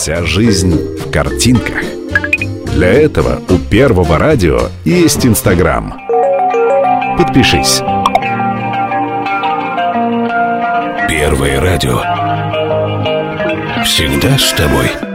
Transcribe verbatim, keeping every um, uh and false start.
Вся жизнь в картинках. Для этого у Первого радио есть Инстаграм. Подпишись. Первое радио. Всегда с тобой.